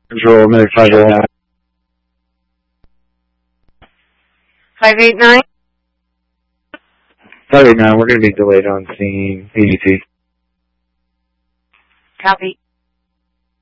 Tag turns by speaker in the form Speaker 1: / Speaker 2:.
Speaker 1: Control, medic 589.
Speaker 2: 589?
Speaker 1: 589, we're going to be delayed on scene. EDT.
Speaker 2: Copy.